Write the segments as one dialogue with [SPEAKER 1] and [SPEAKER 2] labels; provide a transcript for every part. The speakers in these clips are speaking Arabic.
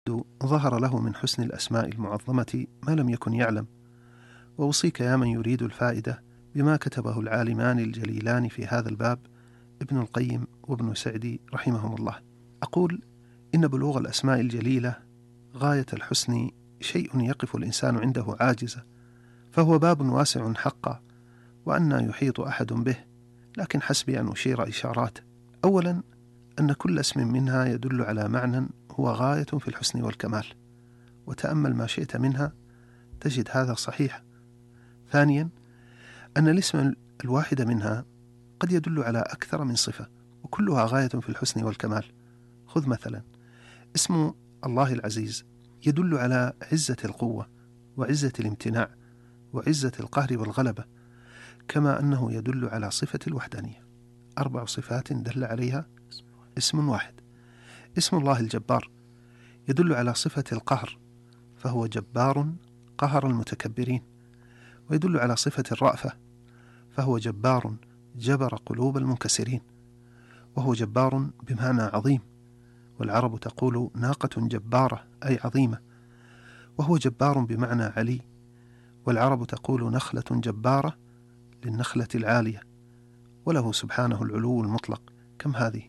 [SPEAKER 1] ظهر له من حسن الأسماء المعظمة ما لم يكن يعلم. وأوصيك يا من يريد الفائدة بما كتبه العالمان الجليلان في هذا الباب، ابن القيم وابن سعدي رحمهم الله. أقول إن بلوغ الأسماء الجليلة غاية الحسن شيء يقف الإنسان عنده عاجزا، فهو باب واسع حقا، وأن يحيط أحد به، لكن حسبي أن أشير إشارات. أولا، أن كل اسم منها يدل على معنى هو غاية في الحسن والكمال، وتأمل ما شئت منها تجد هذا صحيح. ثانيا، أن الاسم الواحد منها قد يدل على أكثر من صفة، وكلها غاية في الحسن والكمال. خذ مثلا اسم الله العزيز يدل على عزة القوة وعزة الامتناع وعزة القهر والغلبة، كما أنه يدل على صفة الوحدانية. 4 صفات دل عليها اسم واحد. اسم الله الجبار يدل على صفة القهر، فهو جبار قهر المتكبرين، ويدل على صفة الرأفة، فهو جبار جبر قلوب المنكسرين، وهو جبار بمعنى عظيم، والعرب تقول ناقة جبارة أي عظيمة، وهو جبار بمعنى علي، والعرب تقول نخلة جبارة للنخلة العالية، وله سبحانه العلو المطلق. كم هذه؟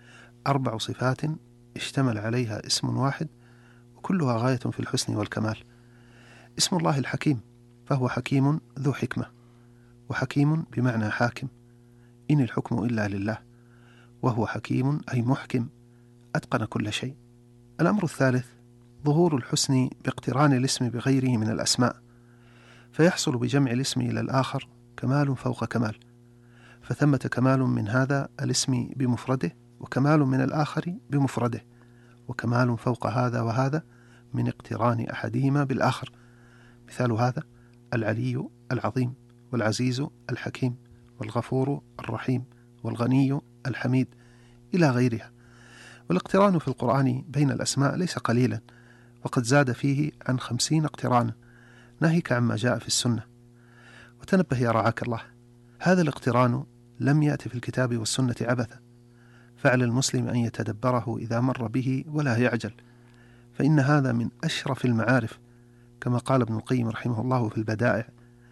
[SPEAKER 1] 4 صفات اشتمل عليها اسم واحد، وكلها غاية في الحسن والكمال. اسم الله الحكيم، فهو حكيم ذو حكمة، وحكيم بمعنى حاكم، إن الحكم إلا لله، وهو حكيم أي محكم أتقن كل شيء. الأمر الثالث، ظهور الحسن باقتران الاسم بغيره من الأسماء، فيحصل بجمع الاسم إلى الآخر كمال فوق كمال، فثمة كمال من هذا الاسم بمفرده، وكمال من الآخر بمفرده، وكمال فوق هذا وهذا من اقتران أحدهما بالآخر. مثال هذا العلي العظيم، والعزيز الحكيم، والغفور الرحيم، والغني الحميد، إلى غيرها. والاقتران في القرآن بين الأسماء ليس قليلا، وقد زاد فيه عن 50 اقترانا، ناهيك عما جاء في السنة. وتنبه يا رعاك الله، هذا الاقتران لم يأتي في الكتاب والسنة عبثا، فعلى المسلم أن يتدبره إذا مر به ولا يعجل، فإن هذا من أشرف المعارف، كما قال ابن القيم رحمه الله في البدائع،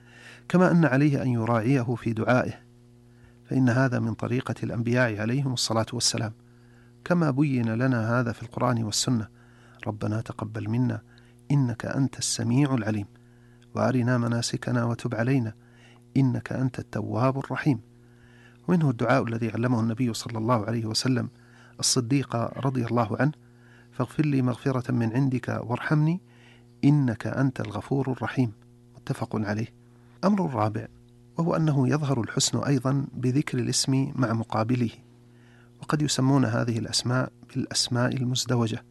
[SPEAKER 1] كما أن عليه أن يراعيه في دعائه، فإن هذا من طريقة الأنبياء عليهم الصلاة والسلام، كما بين لنا هذا في القرآن والسنة: ربنا تقبل منا إنك أنت السميع العليم، وأرنا مناسكنا وتب علينا إنك أنت التواب الرحيم. ومنه الدعاء الذي علمه النبي صلى الله عليه وسلم الصديق رضي الله عنه: فاغفر لي مغفرة من عندك وارحمني إنك أنت الغفور الرحيم، متفق عليه. أمر الرابع، وهو أنه يظهر الحسن أيضا بذكر الاسم مع مقابله، وقد يسمون هذه الأسماء بالأسماء المزدوجة،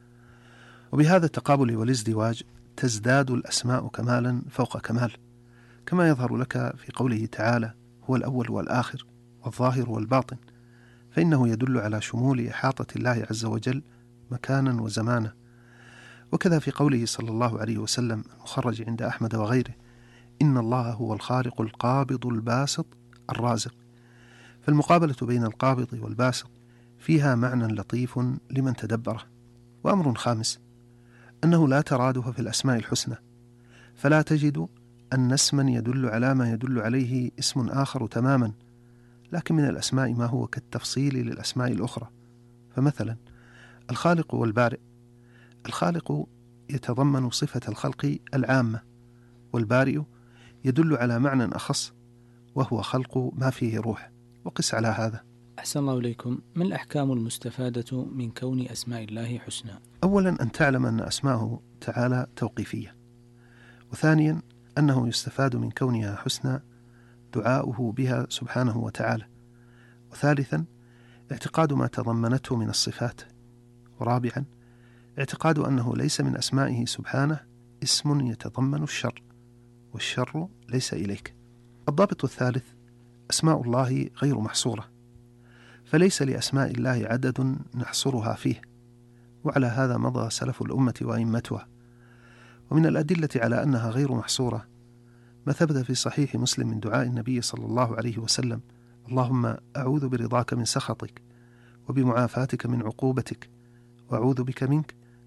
[SPEAKER 1] وبهذا التقابل والازدواج تزداد الأسماء كمالا فوق كمال، كما يظهر لك في قوله تعالى: هو الأول والآخر والظاهر والباطن، فإنه يدل على شمول إحاطة الله عز وجل مكانا وزمانا. وكذا في قوله صلى الله عليه وسلم المخرج عند أحمد وغيره: إن الله هو الخالق القابض الباسط الرازق. فالمقابلة بين القابض والباسط فيها معنى لطيف لمن تدبره. وأمر خامس، أنه لا ترادف في الأسماء الحسنى، فلا تجد أن اسما يدل على ما يدل عليه اسم آخر تماما، لكن من الأسماء ما هو كالتفصيل للأسماء الأخرى. فمثلا الخالق والبارئ، الخالق يتضمن صفة الخلق العامة، والبارئ يدل على معنى أخص وهو خلق ما فيه روح. وقس على هذا.
[SPEAKER 2] أحسن الله إليكم. ما الأحكام المستفادة من كون أسماء الله حسنى؟
[SPEAKER 1] أولا، أن تعلم أن أسماءه تعالى توقيفية. وثانيا، أنه يستفاد من كونها حسنى دعاؤه بها سبحانه وتعالى. وثالثا، اعتقاد ما تضمنته من الصفات. ورابعا، اعتقاد أنه ليس من أسمائه سبحانه اسم يتضمن الشر، والشر ليس إليك. الضابط الثالث، أسماء الله غير محصورة، فليس لأسماء الله عدد نحصرها فيه، وعلى هذا مضى سلف الأمة وأئمتها. ومن الأدلة على أنها غير محصورة ما ثبت في صحيح مسلم من دعاء النبي صلى الله عليه وسلم: اللهم أعوذ برضاك من سخطك، وبمعافاتك من عقوبتك، وأعوذ بك منك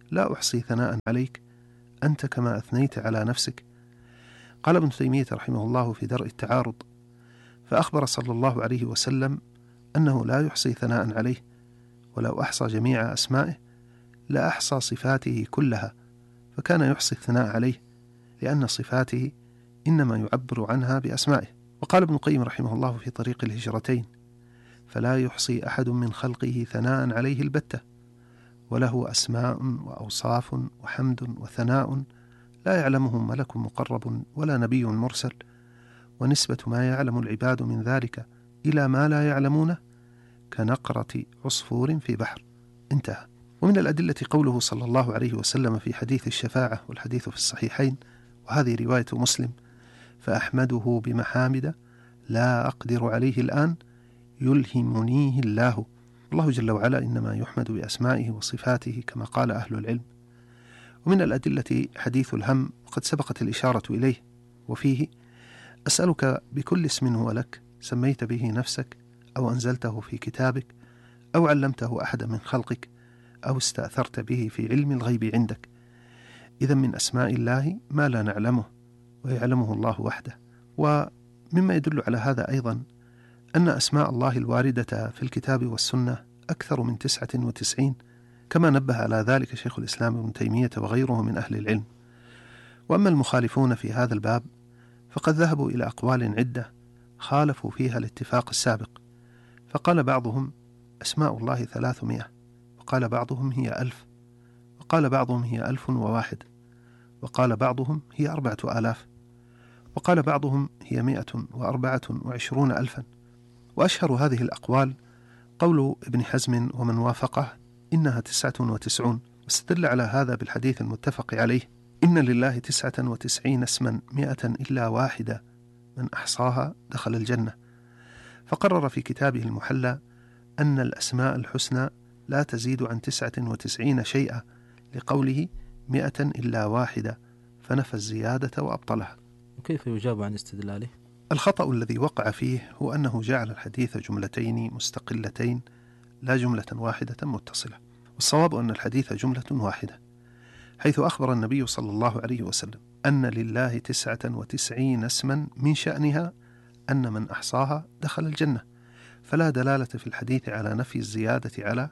[SPEAKER 1] لا أحصي ثناء عليك أنت كما أثنيت على نفسك. قال ابن تيمية رحمه الله في درء التعارض: فأخبر صلى الله عليه وسلم أنه لا يحصي ثناء عليه، ولو أحصى جميع أسمائه لأحصى صفاته كلها، فكان يحصي الثناء عليه لأن صفاته إنما يعبر عنها بأسمائه. وقال ابن القيم رحمه الله في طريق الهجرتين: فلا يحصي أحد من خلقه ثناء عليه البتة، وله أسماء وأوصاف وحمد وثناء لا يعلمهم ملك مقرب ولا نبي مرسل، ونسبة ما يعلم العباد من ذلك إلى ما لا يعلمونه كنقرة عصفور في بحر. انتهى. ومن الأدلة قوله صلى الله عليه وسلم في حديث الشفاعة، والحديث في الصحيحين وهذه رواية مسلم: فأحمده بمحامد لا أقدر عليه الآن يلهمنيه الله. الله جل وعلا إنما يحمد بأسمائه وصفاته كما قال أهل العلم. ومن الأدلة حديث الهم، وقد سبقت الإشارة إليه، وفيه: أسألك بكل اسم هو لك سميت به نفسك أو أنزلته في كتابك أو علمته أحدا من خلقك أو استأثرت به في علم الغيب عندك. إذا من أسماء الله ما لا نعلمه ويعلمه الله وحده. ومما يدل على هذا أيضا أن أسماء الله الواردة في الكتاب والسنة أكثر من 99، كما نبه على ذلك شيخ الإسلام ابن تيمية وغيره من أهل العلم. وأما المخالفون في هذا الباب فقد ذهبوا إلى أقوال عدة خالفوا فيها الاتفاق السابق، فقال بعضهم أسماء الله 300، وقال بعضهم هي 1000، وقال بعضهم هي 1001، وقال بعضهم هي 4000، وقال بعضهم هي 124,000. وأشهر هذه الأقوال قول ابن حزم ومن وافقه إنها 99، واستدل على هذا بالحديث المتفق عليه: إن لله 99 اسما 100 إلا واحدة من أحصاها دخل الجنة. فقرر في كتابه المحلى أن الأسماء الحسنى لا تزيد عن 99 شيئا، لقوله 100 إلا واحدة، فنفى الزيادة وأبطلها.
[SPEAKER 2] وكيف يجاب عن استدلاله؟
[SPEAKER 1] الخطأ الذي وقع فيه هو أنه جعل الحديث جملتين مستقلتين لا جملة واحدة متصلة، والصواب أن الحديث جملة واحدة، حيث أخبر النبي صلى الله عليه وسلم أن لله 99 اسما من شأنها أن من أحصاها دخل الجنة، فلا دلالة في الحديث على نفي الزيادة على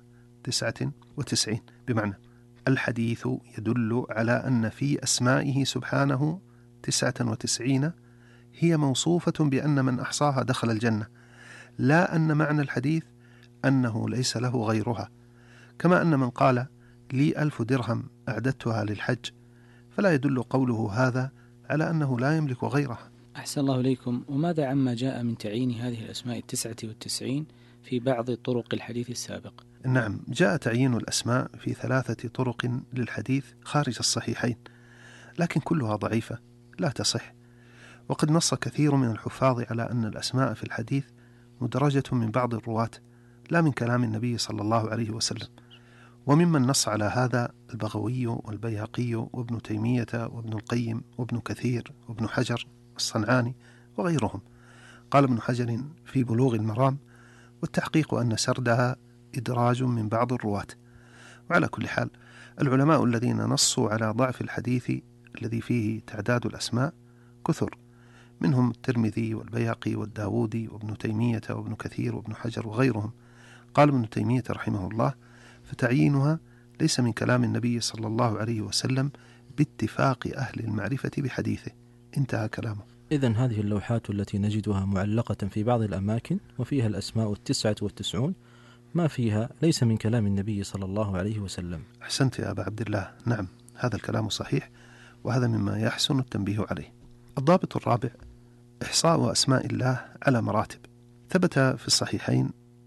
[SPEAKER 1] 99، بمعنى الحديث يدل على أن في أسمائه سبحانه 99 هي موصوفة بأن من أحصاها دخل الجنة، لا أن معنى الحديث أنه ليس له غيرها، كما أن من قال لي 1000 درهم أعددتها للحج، فلا يدل قوله هذا على أنه لا يملك غيرها.
[SPEAKER 2] أحسن الله إليكم. وماذا عما جاء من تعيين هذه الأسماء 99 في بعض طرق الحديث السابق؟
[SPEAKER 1] نعم، جاء تعيين الأسماء في 3 طرق للحديث خارج الصحيحين، لكن كلها ضعيفة لا تصح. وقد نص كثير من الحفاظ على أن الأسماء في الحديث مدرجة من بعض الرواة لا من كلام النبي صلى الله عليه وسلم. وممن نص على هذا البغوي والبيهقي وابن تيمية وابن القيم وابن كثير وابن حجر والصنعاني وغيرهم. قال ابن حجر في بلوغ المرام: والتحقيق أن سردها إدراج من بعض الرواة. وعلى كل حال، العلماء الذين نصوا على ضعف الحديث الذي فيه تعداد الأسماء كثر، منهم الترمذي والبيهقي والداودي وابن تيمية وابن كثير وابن حجر وغيرهم. قال ابن تيمية رحمه الله: فتعيينها ليس من كلام النبي صلى الله عليه وسلم باتفاق أهل المعرفة بحديثه. انتهى كلامه.
[SPEAKER 3] إذن هذه اللوحات التي نجدها معلقة في بعض الأماكن وفيها الأسماء 99 ما فيها ليس من كلام النبي صلى الله عليه وسلم.
[SPEAKER 1] أحسنت يا أبا عبد الله، نعم هذا الكلام صحيح، وهذا مما يحسن التنبيه عليه. الضابط الرابع: إحصاء أسماء الله على مراتب. ثبت في الصحيحين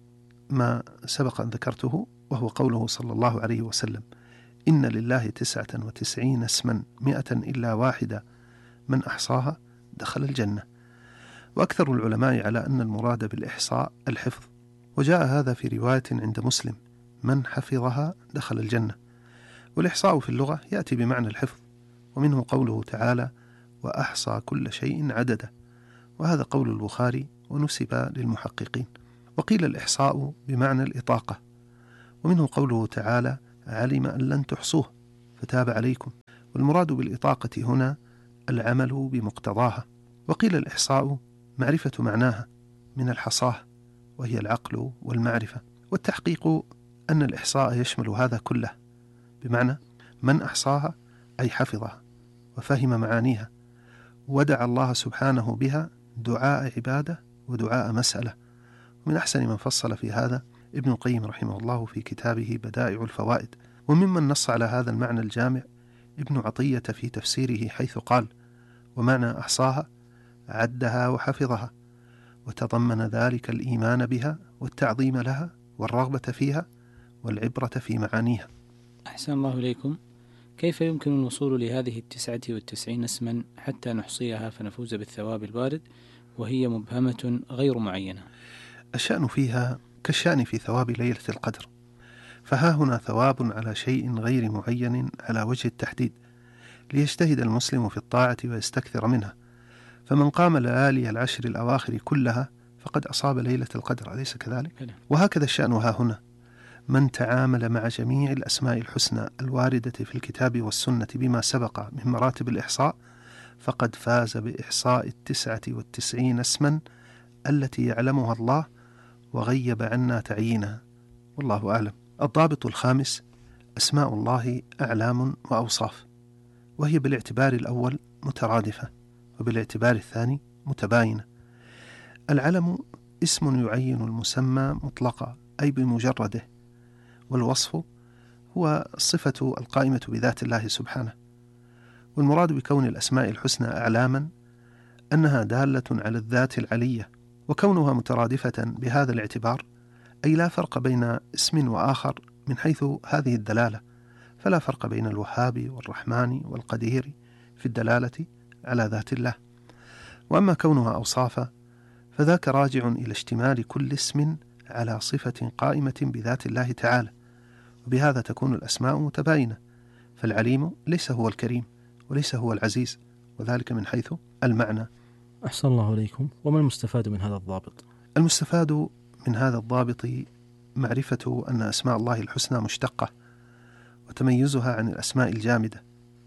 [SPEAKER 1] ما سبق أن ذكرته، وهو قوله صلى الله عليه وسلم: إن لله 99 اسما 100 إلا واحدة من أحصاها دخل الجنة. وأكثر العلماء على أن المراد بالإحصاء الحفظ، وجاء هذا في رواية عند مسلم: من حفظها دخل الجنة. والإحصاء في اللغة يأتي بمعنى الحفظ، ومنه قوله تعالى: وأحصى كل شيء عددا، وهذا قول البخاري ونسب للمحققين. وقيل الإحصاء بمعنى الإطاقة، ومنه قوله تعالى: علم أن لن تحصوه، فتاب عليكم. والمراد بالإطاقة هنا العمل بمقتضاها. وقيل الإحصاء معرفة معناها من الحصاه، وهي العقل والمعرفة. والتحقيق أن الإحصاء يشمل هذا كله، بمعنى من أحصاها أي حفظها وفهم معانيها ودعا الله سبحانه بها دعاء عبادة ودعاء مسألة. ومن أحسن من فصل في هذا ابن القيم رحمه الله في كتابه بدائع الفوائد. وممن نص على هذا المعنى الجامع ابن عطية في تفسيره، حيث قال: ومعنى أحصاها عدها وحفظها، وتضمن ذلك الإيمان بها والتعظيم لها والرغبة فيها والعبرة في معانيها.
[SPEAKER 2] أحسن الله إليكم. كيف يمكن الوصول لهذه 99 اسما حتى نحصيها فنفوز بالثواب الوارد وهي مبهمة غير معينة؟
[SPEAKER 1] الشأن فيها كالشأن في ثواب ليلة القدر، فها هنا ثواب على شيء غير معين على وجه التحديد، ليجتهد المسلم في الطاعة ويستكثر منها. فمن قام ليالي العشر الأواخر كلها فقد أصاب ليلة القدر، أليس كذلك؟ وهكذا الشأن ها هنا، من تعامل مع جميع الأسماء الحسنى الواردة في الكتاب والسنة بما سبق من مراتب الإحصاء فقد فاز بإحصاء 99 اسما التي يعلمها الله وغيب عنا تعيينها، والله أعلم. الضابط الخامس: أسماء الله أعلام وأوصاف، وهي بالاعتبار الأول مترادفة، وبالاعتبار الثاني متباينة. العلم اسم يعين المسمى مطلقا أي بمجرده، والوصف هو الصفة القائمة بذات الله سبحانه. والمراد بكون الأسماء الحسنى أعلاما أنها دالة على الذات العلية، وكونها مترادفة بهذا الاعتبار أي لا فرق بين اسم وآخر من حيث هذه الدلالة، فلا فرق بين الوهاب والرحمن والقدير في الدلالة على ذات الله. وأما كونها أوصافا فذاك راجع إلى اشتمال كل اسم على صفة قائمة بذات الله تعالى، وبهذا تكون الأسماء متباينة، فالعليم ليس هو الكريم وليس هو العزيز، وذلك من حيث المعنى.
[SPEAKER 3] أحسن الله إليكم. وما المستفاد من هذا الضابط؟
[SPEAKER 1] المستفاد من هذا الضابط معرفة أن أسماء الله الحسنى مشتقة، وتميزها عن الأسماء الجامدة،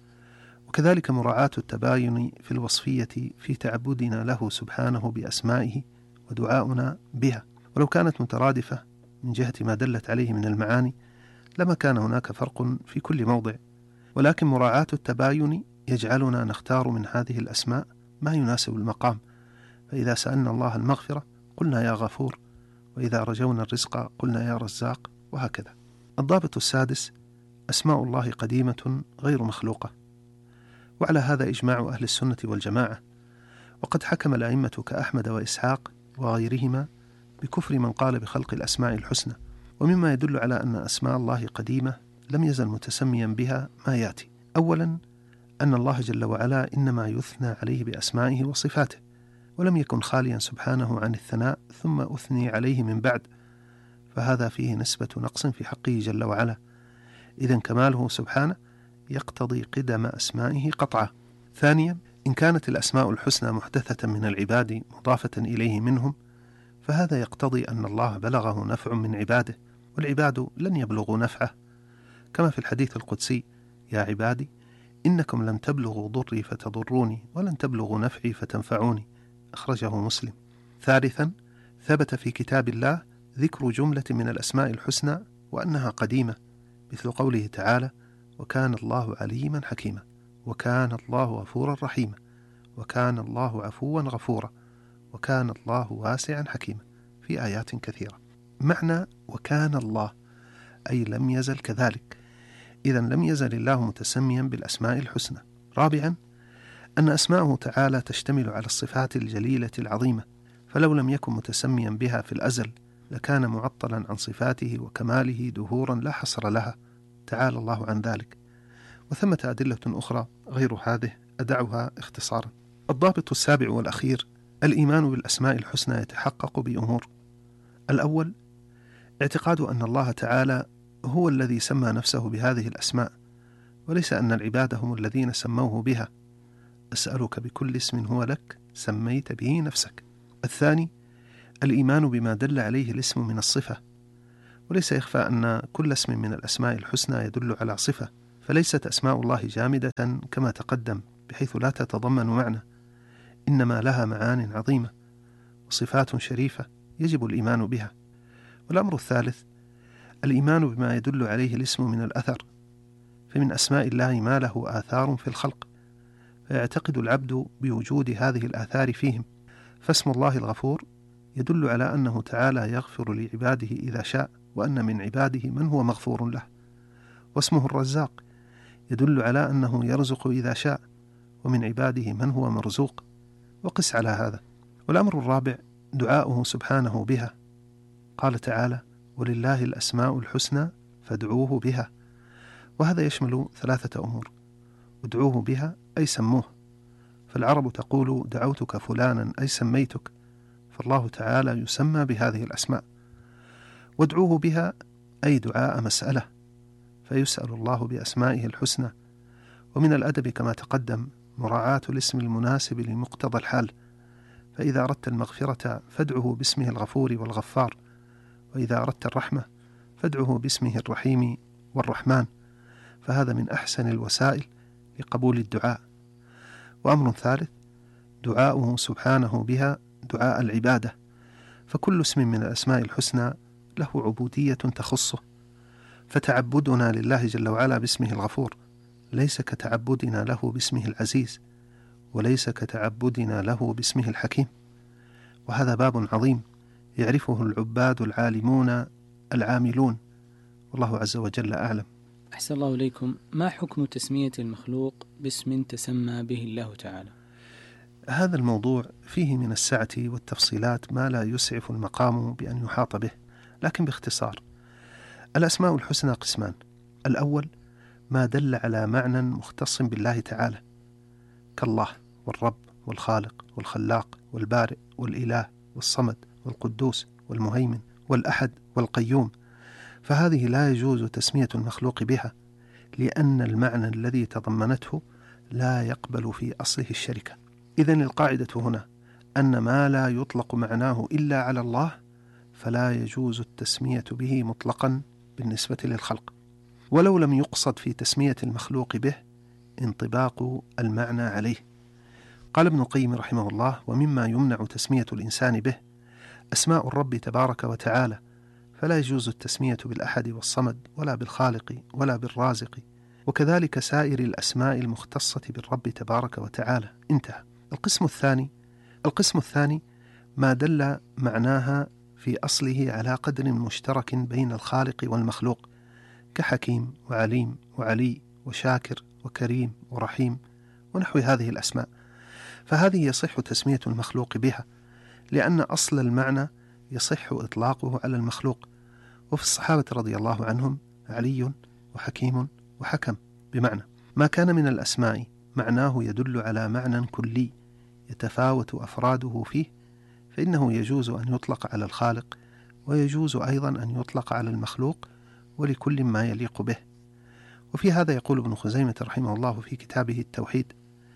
[SPEAKER 1] وكذلك مراعاة التباين في الوصفية في تعبدنا له سبحانه بأسمائه ودعاؤنا بها. ولو كانت مترادفة من جهة ما دلت عليه من المعاني لما كان هناك فرق في كل موضع، ولكن مراعاة التباين يجعلنا نختار من هذه الأسماء ما يناسب المقام. فإذا سألنا الله المغفرة قلنا يا غفور، وإذا رجونا الرزق قلنا يا رزاق، وهكذا. الضابط السادس: أسماء الله قديمة غير مخلوقة، وعلى هذا إجماع أهل السنة والجماعة. وقد حكم الأئمة كأحمد وإسحاق وغيرهما بكفر من قال بخلق الأسماء الحسنى. ومما يدل على أن أسماء الله قديمة لم يزل متسميا بها ما يأتي: أولا أن الله جل وعلا إنما يثنى عليه بأسمائه وصفاته، ولم يكن خاليا سبحانه عن الثناء ثم أثني عليه من بعد، فهذا فيه نسبة نقص في حقه جل وعلا، إذن كماله سبحانه يقتضي قدم أسمائه قطعا. ثانيا إن كانت الأسماء الحسنى محدثة من العباد مضافة إليه منهم فهذا يقتضي أن الله بلغه نفع من عباده، والعباد لن يبلغوا نفعه، كما في الحديث القدسي: يا عبادي إنكم لن تبلغوا ضري فتضروني ولن تبلغوا نفعي فتنفعوني، أخرجه مسلم. ثالثا ثبت في كتاب الله ذكر جملة من الأسماء الحسنى وأنها قديمة، مثل قوله تعالى: وكان الله عليما حكيما، وكان الله غفورا رحيما، وكان الله عفوا غفورا، وكان الله واسعا حكيما، في آيات كثيرة. معنى وكان الله أي لم يزل كذلك، إذن لم يزل الله متسميا بالأسماء الحسنى. رابعا أن أسماءه تعالى تشتمل على الصفات الجليلة العظيمة، فلو لم يكن متسميا بها في الأزل لكان معطلا عن صفاته وكماله دهورا لا حصر لها، تعالى الله عن ذلك. وثمة أدلة أخرى غير هذه أدعها اختصارا. الضابط السابع والأخير: الإيمان بالأسماء الحسنى يتحقق بأمور. الأول اعتقاد أن الله تعالى هو الذي سمى نفسه بهذه الأسماء، وليس أن العباد هم الذين سموه بها: أسألك بكل اسم هو لك سميت به نفسك. الثاني الإيمان بما دل عليه الاسم من الصفة، وليس يخفى أن كل اسم من الأسماء الحسنى يدل على صفة، فليست أسماء الله جامدة كما تقدم بحيث لا تتضمن معنى، إنما لها معان عظيمة وصفات شريفة يجب الإيمان بها. والأمر الثالث الإيمان بما يدل عليه الاسم من الأثر، فمن أسماء الله ما له آثار في الخلق، فيعتقد العبد بوجود هذه الآثار فيهم. فاسم الله الغفور يدل على أنه تعالى يغفر لعباده إذا شاء، وأن من عباده من هو مغفور له. واسمه الرزاق يدل على أنه يرزق إذا شاء، ومن عباده من هو مرزوق، وقس على هذا. والأمر الرابع دعاؤه سبحانه بها، قال تعالى: ولله الأسماء الحسنى فادعوه بها. وهذا يشمل 3 أمور: ادعوه بها أي سموه، فالعرب تقول دعوتك فلانا أي سميتك، فالله تعالى يسمى بهذه الأسماء. وادعوه بها أي دعاء مسألة، فيسأل الله بأسمائه الحسنى. ومن الأدب كما تقدم مراعاة الاسم المناسب لمقتضى الحال، فإذا أردت المغفرة فادعه باسمه الغفور والغفار، وإذا أردت الرحمة فادعه باسمه الرحيم والرحمن، فهذا من أحسن الوسائل لقبول الدعاء. وأمر ثالث دعاؤه سبحانه بها دعاء العبادة، فكل اسم من الأسماء الحسنى له عبودية تخصه، فتعبدنا لله جل وعلا باسمه الغفور ليس كتعبدنا له باسمه العزيز، وليس كتعبدنا له باسمه الحكيم. وهذا باب عظيم يعرفه العباد العالمون العاملون، والله عز وجل أعلم.
[SPEAKER 2] أحسن الله إليكم. ما حكم تسمية المخلوق باسم تسمى به الله تعالى؟
[SPEAKER 1] هذا الموضوع فيه من السعة والتفصيلات ما لا يسعف المقام بأن يحاط به، لكن باختصار الأسماء الحسنى قسمان: الأول ما دل على معنى مختص بالله تعالى، كالله والرب والخالق والخلاق والبارئ والإله والصمد والقدوس والمهيمن والأحد والقيوم، فهذه لا يجوز تسمية المخلوق بها، لأن المعنى الذي تضمنته لا يقبل في أصله الشركة. إذن القاعدة هنا أن ما لا يطلق معناه إلا على الله فلا يجوز التسمية به مطلقا بالنسبة للخلق، ولو لم يقصد في تسمية المخلوق به انطباق المعنى عليه. قال ابن القيم رحمه الله: ومما يمنع تسمية الإنسان به أسماء الرب تبارك وتعالى، فلا يجوز التسمية بالأحد والصمد ولا بالخالق ولا بالرازق، وكذلك سائر الأسماء المختصة بالرب تبارك وتعالى. انتهى. القسم الثاني ما دل معناها في أصله على قدر مشترك بين الخالق والمخلوق، كحكيم وعليم وعلي وشاكر وكريم ورحيم ونحو هذه الأسماء، فهذه يصح تسمية المخلوق بها، لأن أصل المعنى يصح إطلاقه على المخلوق. وفي الصحابة رضي الله عنهم علي وحكيم وحكم، بمعنى ما كان من الأسماء معناه يدل على معنى كلي يتفاوت أفراده فيه، فإنه يجوز أن يطلق على الخالق، ويجوز أيضا أن يطلق على المخلوق، ولكل ما يليق به. وفي هذا يقول ابن خزيمة رحمه الله في كتابه التوحيد: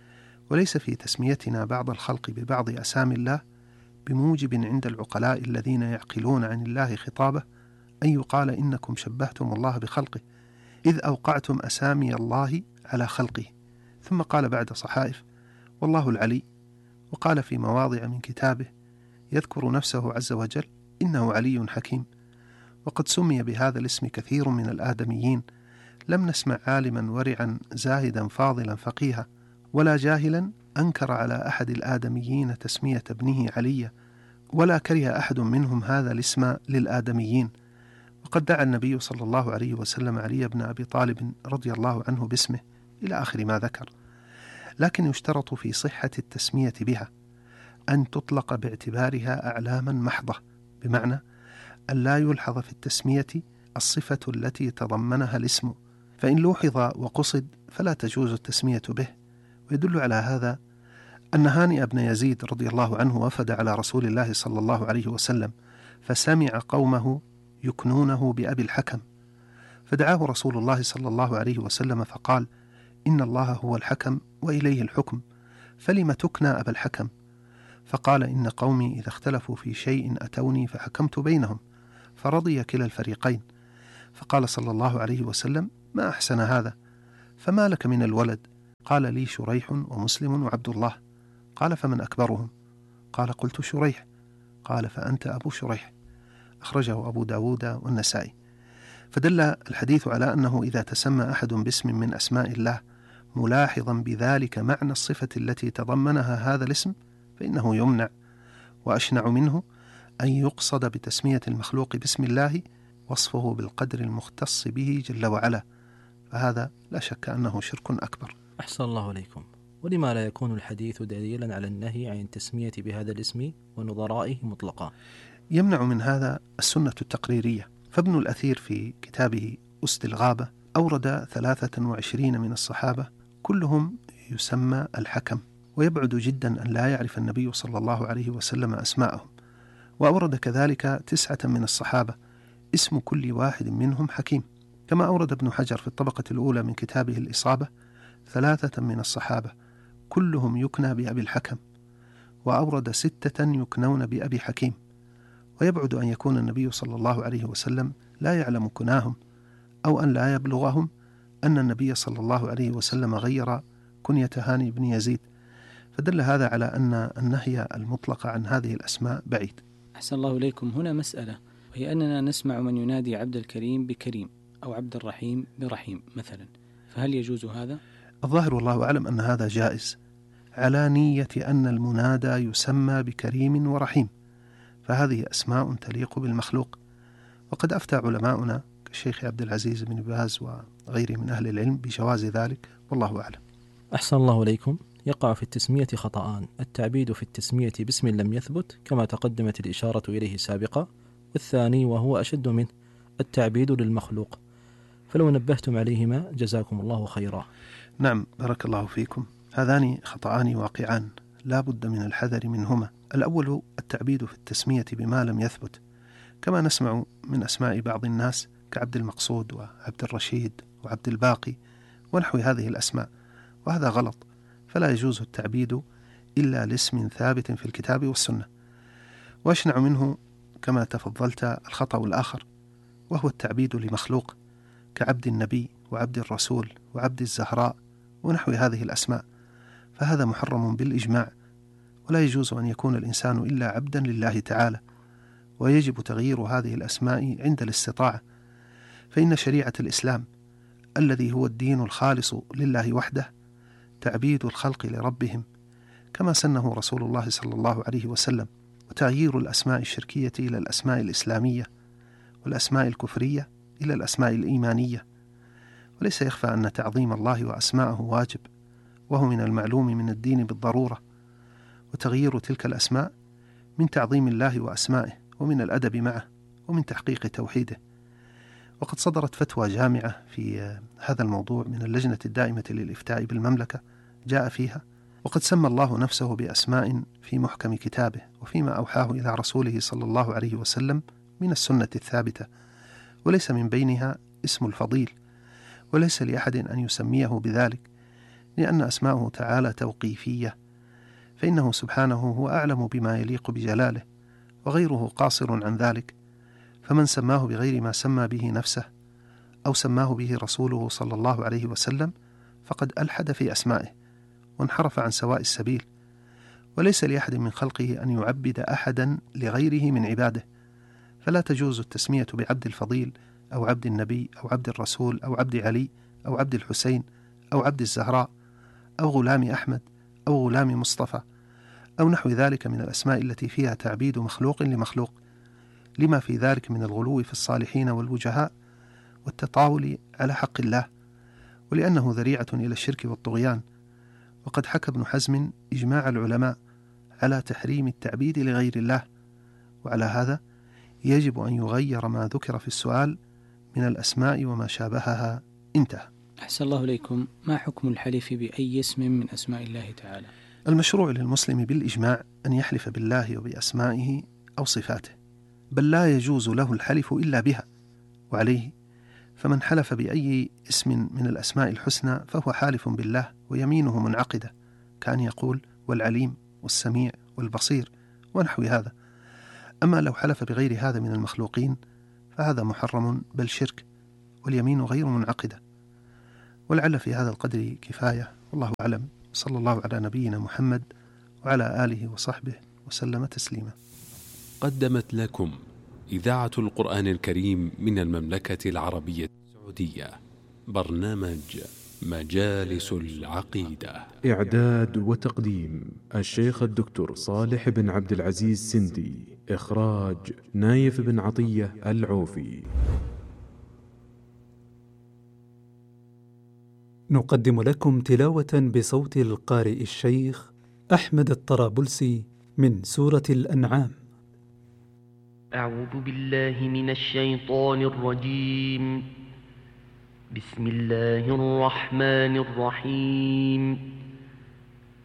[SPEAKER 1] وليس في تسميتنا بعض الخلق ببعض أسامي الله بموجب عند العقلاء الذين يعقلون عن الله خطابه أن يقال إنكم شبهتم الله بخلقه، إذ أوقعتم أسامي الله على خلقه. ثم قال بعد صحائف: والله العلي. وقال في مواضع من كتابه يذكر نفسه عز وجل: إنه علي حكيم. وقد سمي بهذا الاسم كثير من الآدميين، لم نسمع عالما ورعا زاهدا فاضلا فقيها ولا جاهلا أنكر على أحد الآدميين تسمية ابنه علي، ولا كره أحد منهم هذا الاسم للآدميين. وقد دعا النبي صلى الله عليه وسلم علي بن أبي طالب رضي الله عنه باسمه إلى آخر ما ذكر. لكن يشترط في صحة التسمية بها أن تطلق باعتبارها أعلاما محضة، بمعنى أن لا يلحظ في التسمية الصفة التي تضمنها الاسم، فإن لوحظ وقصد فلا تجوز التسمية به. ويدل على هذا أن هانئ بن يزيد رضي الله عنه وفد على رسول الله صلى الله عليه وسلم، فسمع قومه يكنونه بأبي الحكم، فدعاه رسول الله صلى الله عليه وسلم فقال: إن الله هو الحكم وإليه الحكم، فلم تكنى أبا الحكم؟ فقال: إن قومي إذا اختلفوا في شيء أتوني فحكمت بينهم، فرضي كلا الفريقين. فقال صلى الله عليه وسلم: ما أحسن هذا، فما لك من الولد؟ قال لي شريح ومسلم وعبد الله. قال فمن أكبرهم؟ قال قلت شريح. قال فأنت أبو شريح. أخرجه أبو داود والنسائي. فدل الحديث على أنه إذا تسمى أحد باسم من أسماء الله ملاحظا بذلك معنى الصفة التي تضمنها هذا الاسم فإنه يمنع، وأشنع منه أن يقصد بتسمية المخلوق باسم الله وصفه بالقدر المختص به جل وعلا، فهذا لا شك أنه شرك أكبر.
[SPEAKER 3] أحسن الله إليكم. ولما لا يكون الحديث دليلا على النهي عن التسمية بهذا الاسم ونظرائه مطلقا؟
[SPEAKER 1] يمنع من هذا السنة التقريرية، فابن الأثير في كتابه أسد الغابة أورد 23 من الصحابة كلهم يسمى الحكم، ويبعد جدا أن لا يعرف النبي صلى الله عليه وسلم أسماءهم. وأورد كذلك 9 من الصحابة اسم كل واحد منهم حكيم، كما أورد ابن حجر في الطبقة الأولى من كتابه الإصابة 3 من الصحابة كلهم يكنى بأبي الحكم، وأورد 6 يكنون بأبي حكيم. ويبعد أن يكون النبي صلى الله عليه وسلم لا يعلم كناهم، أو أن لا يبلغهم أن النبي صلى الله عليه وسلم غير كنية هاني بن يزيد، فدل هذا على أن النهي المطلق عن هذه الأسماء بعيد.
[SPEAKER 2] أحسن الله إليكم. هنا مسألة، وهي أننا نسمع من ينادي عبد الكريم بكريم أو عبد الرحيم برحيم مثلا، فهل يجوز هذا؟
[SPEAKER 1] الظاهر والله أعلم أن هذا جائز على نية أن المنادى يسمى بكريم ورحيم، فهذه أسماء تليق بالمخلوق. وقد أفتى علماؤنا كالشيخ عبد العزيز بن باز وغيره من أهل العلم بجواز ذلك، والله أعلم.
[SPEAKER 3] أحسن الله إليكم. يقع في التسمية خطأان: التعبيد في التسمية باسم لم يثبت كما تقدمت الإشارة إليه سابقا، والثاني وهو أشد منه التعبيد للمخلوق، فلو نبهتم عليهما جزاكم الله خيرا.
[SPEAKER 1] نعم، بارك الله فيكم. هذان خطأان واقعان لا بد من الحذر منهما. الأول التعبيد في التسمية بما لم يثبت، كما نسمع من أسماء بعض الناس كعبد المقصود وعبد الرشيد وعبد الباقي ونحو هذه الأسماء، وهذا غلط، فلا يجوز التعبيد إلا لاسم ثابت في الكتاب والسنة. وأشنع منه كما تفضلت الخطأ الآخر، وهو التعبيد لمخلوق كعبد النبي وعبد الرسول وعبد الزهراء ونحو هذه الأسماء، فهذا محرم بالإجماع، ولا يجوز أن يكون الإنسان إلا عبدا لله تعالى، ويجب تغيير هذه الأسماء عند الاستطاعة، فإن شريعة الإسلام الذي هو الدين الخالص لله وحده تعبيد الخلق لربهم كما سنه رسول الله صلى الله عليه وسلم، وتغيير الأسماء الشركية إلى الأسماء الإسلامية، والأسماء الكفرية إلى الأسماء الإيمانية. وليس يخفى أن تعظيم الله وأسماءه واجب، وهو من المعلوم من الدين بالضرورة، وتغيير تلك الأسماء من تعظيم الله وأسمائه ومن الأدب معه ومن تحقيق توحيده. وقد صدرت فتوى جامعة في هذا الموضوع من اللجنة الدائمة للإفتاء بالمملكة جاء فيها: وقد سمى الله نفسه بأسماء في محكم كتابه وفيما أوحاه إلى رسوله صلى الله عليه وسلم من السنة الثابتة، وليس من بينها اسم الفضيل، وليس لأحد أن يسميه بذلك، لأن أسماءه تعالى توقيفية، فإنه سبحانه هو أعلم بما يليق بجلاله، وغيره قاصر عن ذلك. فمن سماه بغير ما سمى به نفسه أو سماه به رسوله صلى الله عليه وسلم فقد ألحد في أسمائه وانحرف عن سواء السبيل، وليس لأحد من خلقه أن يعبد أحدا لغيره من عباده، فلا تجوز التسمية بعبد الفضيل أو عبد النبي أو عبد الرسول أو عبد علي أو عبد الحسين أو عبد الزهراء أو غلام أحمد أو غلام مصطفى أو نحو ذلك من الأسماء التي فيها تعبيد مخلوق لمخلوق، لما في ذلك من الغلو في الصالحين والوجهاء والتطاول على حق الله، ولأنه ذريعة إلى الشرك والطغيان. وقد حكى ابن حزم إجماع العلماء على تحريم التعبيد لغير الله، وعلى هذا يجب أن يغير ما ذكر في السؤال من الأسماء وما شابهها. انتهى.
[SPEAKER 2] أحسن الله إليكم. ما حكم الحلف بأي اسم من أسماء الله تعالى؟
[SPEAKER 1] المشروع للمسلم بالإجماع أن يحلف بالله وبأسمائه أو صفاته، بل لا يجوز له الحلف إلا بها، وعليه فمن حلف بأي اسم من الأسماء الحسنى فهو حالف بالله ويمينه منعقدة، كأن يقول والعليم والسميع والبصير ونحو هذا. أما لو حلف بغير هذا من المخلوقين فهذا محرم بل شرك، واليمين غير منعقدة. ولعل في هذا القدر كفاية، والله أعلم. صلى الله على نبينا محمد وعلى آله وصحبه وسلم تسليما.
[SPEAKER 4] قدمت لكم إذاعة القرآن الكريم من المملكة العربية السعودية برنامج مجالس العقيدة.
[SPEAKER 5] إعداد وتقديم الشيخ الدكتور صالح بن عبد العزيز سندي. إخراج نايف بن عطية العوفي.
[SPEAKER 6] نقدم لكم تلاوة بصوت القارئ الشيخ أحمد الطرابلسي من سورة الأنعام.
[SPEAKER 7] أعوذ بالله من الشيطان الرجيم. بسم الله الرحمن الرحيم.